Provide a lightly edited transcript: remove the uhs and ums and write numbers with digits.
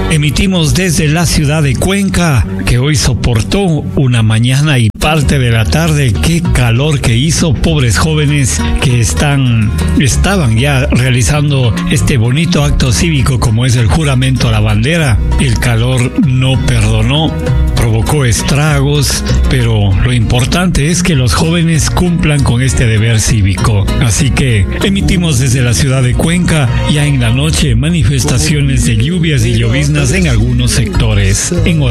Emitimos desde la ciudad de Cuenca, que hoy soportó una mañana y parte de la tarde. Qué calor que hizo, pobres jóvenes que estaban ya realizando este bonito acto cívico como es el juramento a la bandera. El calor no perdonó, provocó estragos, pero lo importante es que los jóvenes cumplan con este deber cívico. Así que emitimos desde la ciudad de Cuenca. Ya en la noche, manifestaciones de lluvias y lloviznas en algunos sectores. En